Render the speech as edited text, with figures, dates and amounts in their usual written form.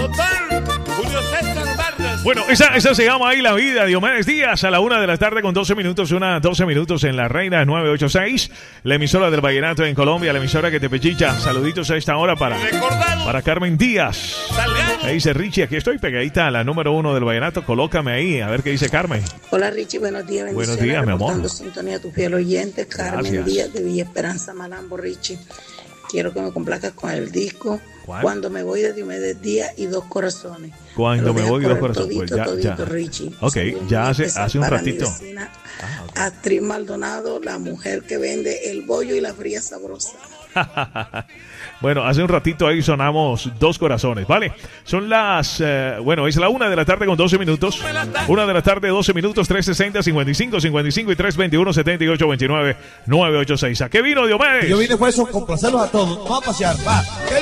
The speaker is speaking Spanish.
Julio César Vargas. Bueno, esa se llama ahí La Vida. Diomedes Díaz a la 1 de la tarde con 12 minutos. 12 minutos en la Reina 986. La emisora del vallenato en Colombia. La emisora que te pechicha. Saluditos a esta hora para Carmen Díaz. Ahí dice Richie, aquí estoy pegadita a la número 1 del vallenato. Colócame ahí, a ver qué dice Carmen. Hola Richie, buenos días. Buenos días, mi amor. Dando sintonía a tu fiel oyente, Carmen Gracias. Díaz de Villa Esperanza, Malambo, Richie. Quiero que me complazcas con el disco ¿Cuál? Cuando me voy de Diomedes Díaz y Dos Corazones. Cuando me voy, Dos Correr Corazones. todito, Pues ya. Richie. Ok, Saludos ya muy hace especial un para ratito. mi vecina, Actriz Maldonado, la mujer que vende el bollo y la fría sabrosa. Bueno, hace un ratito ahí sonamos Dos Corazones, ¿vale? Son las, es la 1 de la tarde con 12 minutos. 1 de la tarde, 12 minutos, 360, 55 y 321, 78, 29, 986. ¿A qué vino, Diomedes? Yo vine fue eso, complacerlos a todos. Vamos a pasear, va.